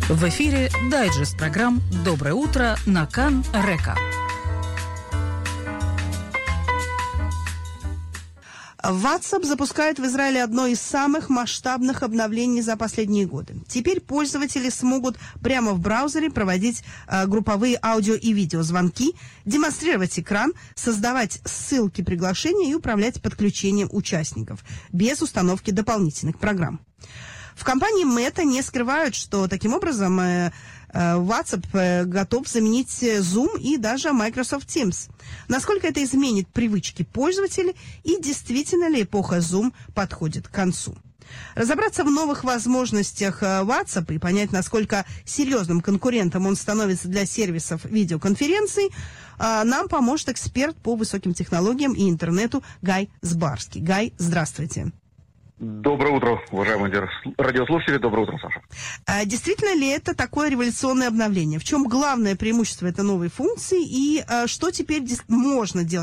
В эфире дайджест программ «Доброе утро» на Кан-Река. WhatsApp запускает в Израиле одно из самых масштабных обновлений за последние годы. Теперь пользователи смогут прямо в браузере проводить групповые аудио- и видеозвонки, демонстрировать экран, создавать ссылки приглашения и управлять подключением участников без установки дополнительных программ. В компании Meta не скрывают, что таким образом WhatsApp готов заменить Zoom и даже Microsoft Teams. Насколько это изменит привычки пользователей и действительно ли эпоха Zoom подходит к концу? Разобраться в новых возможностях WhatsApp и понять, насколько серьезным конкурентом он становится для сервисов видеоконференций, нам поможет эксперт по высоким технологиям и интернету Гай Збарский. Гай, здравствуйте. Доброе утро, уважаемые радиослушатели. Доброе утро, Саша. Действительно ли это такое революционное обновление? В чем главное преимущество этой новой функции и что теперь можно делать